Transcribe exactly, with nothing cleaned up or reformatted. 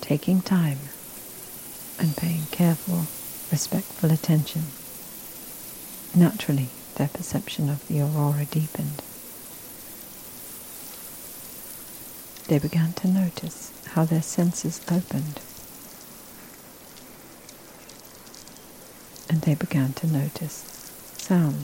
taking time and paying careful, respectful attention. Naturally, their perception of the aurora deepened. They began to notice how their senses opened, and they began to notice sound.